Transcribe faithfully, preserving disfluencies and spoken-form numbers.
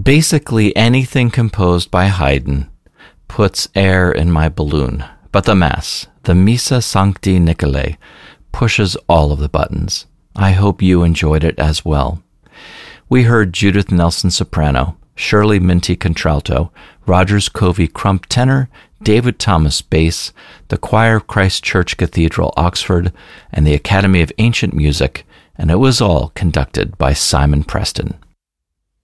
Basically, anything composed by Haydn puts air in my balloon, but the Mass, the Missa Sancti Nicolae, pushes all of the buttons. I hope you enjoyed it as well. We heard Judith Nelson soprano, Shirley Minty contralto, Rogers Covey crump tenor, David Thomas bass, the choir of Christ Church Cathedral, Oxford, and the Academy of Ancient Music, and it was all conducted by Simon Preston.